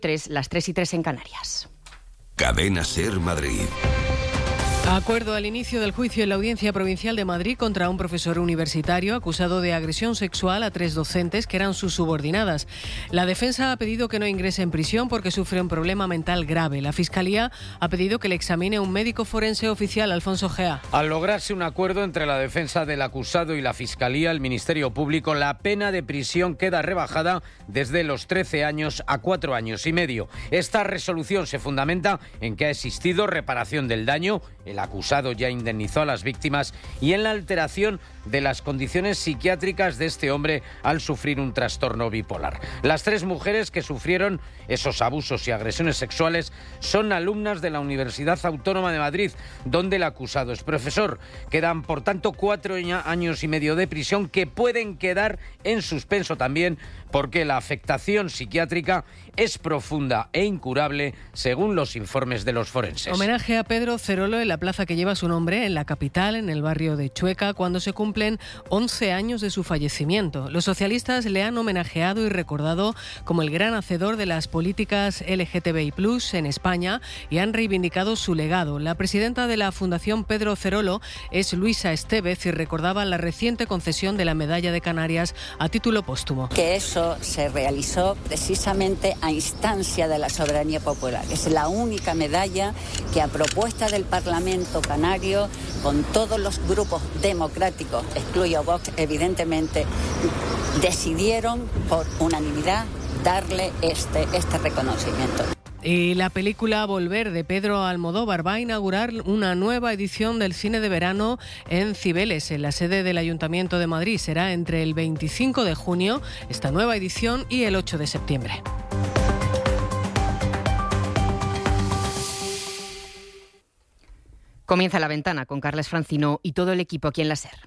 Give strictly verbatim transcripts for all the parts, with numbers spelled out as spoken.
Tres, las tres y tres en Canarias. Cadena SER Madrid. Acuerdo al inicio del juicio en la Audiencia Provincial de Madrid contra un profesor universitario acusado de agresión sexual a tres docentes que eran sus subordinadas. La defensa ha pedido que no ingrese en prisión porque sufre un problema mental grave. La Fiscalía ha pedido que le examine un médico forense oficial, Alfonso Gea. Al lograrse un acuerdo entre la defensa del acusado y la Fiscalía, el Ministerio Público, la pena de prisión queda rebajada desde los trece años a cuatro años y medio. Esta resolución se fundamenta en que ha existido reparación del daño, el acusado ya indemnizó a las víctimas, y en la alteración de las condiciones psiquiátricas de este hombre al sufrir un trastorno bipolar. Las tres mujeres que sufrieron esos abusos y agresiones sexuales son alumnas de la Universidad Autónoma de Madrid, donde el acusado es profesor. Quedan, por tanto, cuatro años y medio de prisión que pueden quedar en suspenso también porque la afectación psiquiátrica es profunda e incurable, según los informes de los forenses. Homenaje a Pedro Cerolo en la plaza que lleva su nombre en la capital, en el barrio de Chueca, cuando se cumplen once años de su fallecimiento. Los socialistas le han homenajeado y recordado como el gran hacedor de las políticas L G T B I plus, en España, y han reivindicado su legado. La presidenta de la Fundación Pedro Cerolo es Luisa Estevez y recordaba la reciente concesión de la Medalla de Canarias a título póstumo. Que eso se realizó precisamente a instancia de la soberanía popular. Es la única medalla que, a propuesta del Parlamento canario, con todos los grupos democráticos, excluyo Vox evidentemente, decidieron por unanimidad darle este, este reconocimiento. Y la película Volver, de Pedro Almodóvar, va a inaugurar una nueva edición del cine de verano en Cibeles, en la sede del Ayuntamiento de Madrid. Será entre el veinticinco de junio, esta nueva edición, y el ocho de septiembre. Comienza La Ventana con Carles Francino y todo el equipo aquí en la SER.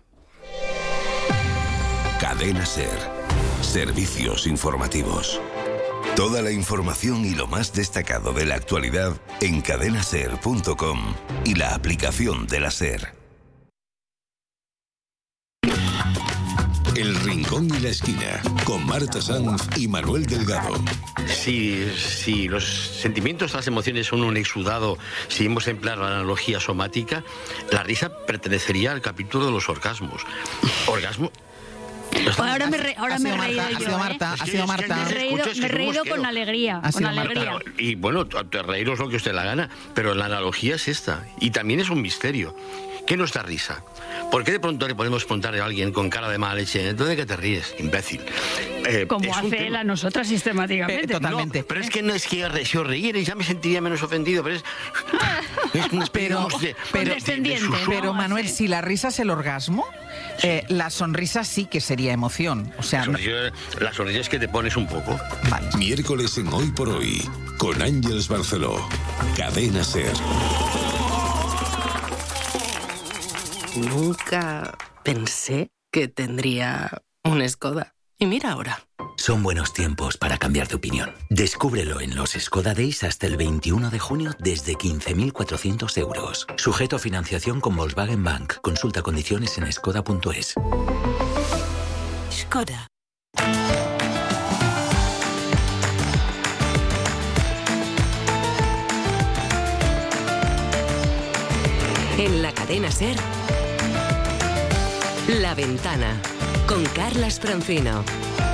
Cadena SER. Servicios informativos. Toda la información y lo más destacado de la actualidad en cadena ser punto com y la aplicación de la SER. El Rincón y la Esquina, con Marta Sanz y Manuel Delgado. Si, si los sentimientos, las emociones son un exudado, si hemos empleado la analogía somática, la risa pertenecería al capítulo de los orgasmos. Orgasmo... Ahora me, re, ahora me he reído yo. Ha sido Marta, ¿eh? ha sido Marta. Me he reído, me he reído con alegría. Con alegría. Marta. Y bueno, reíros lo que usted la gana, pero la analogía es esta. Y también es un misterio. ¿Qué no está risa? ¿Por qué de pronto le podemos preguntar a alguien con cara de mala leche, ¿entonces de qué te ríes, imbécil? Eh, Como hace él a nosotras sistemáticamente. Eh, totalmente. No, pero es que no es que si os reíerais ya me sentiría menos ofendido, pero es... es una pero, de, pero, de, de, de pero Manuel, si la risa es el orgasmo, sí. eh, la sonrisa sí que sería emoción. O sea, la, sonrisa, la sonrisa es que te pones un poco. Vale. Miércoles en Hoy por Hoy, con Ángeles Barceló. Cadena SER. Nunca pensé que tendría un Skoda. Y mira ahora. Son buenos tiempos para cambiar de opinión. Descúbrelo en los Skoda Days hasta el veintiuno de junio desde quince mil cuatrocientos euros. Sujeto a financiación con Volkswagen Bank. Consulta condiciones en skoda punto es. Skoda. En la cadena SER, La Ventana, con Carlas Francino.